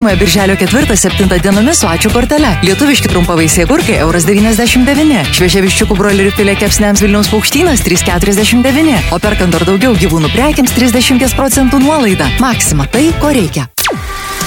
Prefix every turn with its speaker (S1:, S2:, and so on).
S1: pirmojo birželio 4-7 dienomis su ačiū kortele. Lietuviški trumpavaisiai agurkai €1,99. Šviežia viščiukų broilerių filė kepsniams Vilniaus Paukštynas €3,49. O perkant dar daugiau gyvūnų prekiams 30% nuolaida. Maxima, tai ko reikia.